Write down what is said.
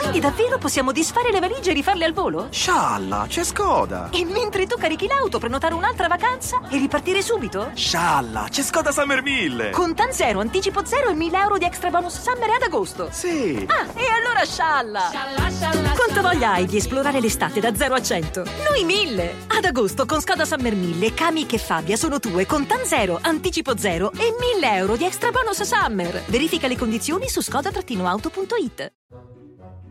Quindi davvero possiamo disfare le valigie e rifarle al volo? Scialla, c'è Skoda! E mentre tu carichi l'auto, prenotare un'altra vacanza e ripartire subito? Scialla, c'è Skoda Summer 1000! Contan zero, anticipo zero e 1.000 euro di extra bonus summer ad agosto. Sì! Ah, e allora scialla! Quanto voglia hai di esplorare l'estate da 0 a 100? Noi 1000! Ad agosto con Skoda Summer 1000, Kamiq e Fabia sono tue con Tan zero, anticipo zero e 1.000 euro di extra bonus summer. Verifica le condizioni su skoda-auto.it.